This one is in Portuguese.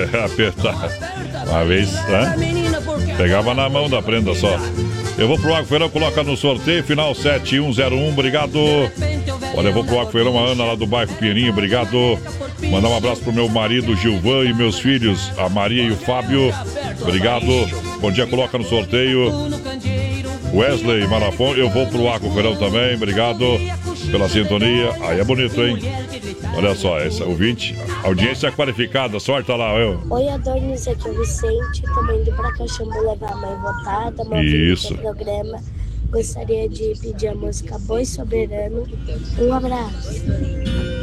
Apertar. Uma vez, né? Pegava na mão da prenda só. Eu vou pro Água Feirão, coloca no sorteio, final 7101, obrigado. Olha, eu vou pro Água Feirão, a Ana lá do bairro Pinheirinho, obrigado. Mandar um abraço pro meu marido Gilvan e meus filhos, a Maria e o Fábio, obrigado. Bom dia, coloca no sorteio. Wesley Marafon, eu vou pro Água Feirão também, obrigado pela sintonia. Aí é bonito, hein? Olha só, essa ouvinte, audiência qualificada, sorte lá, eu. Oi, Adonis, aqui é o Vicente, também indo pra Caxambu levar a mãe votada, Isso. programa. Gostaria de pedir a música Boi Soberano. Um abraço.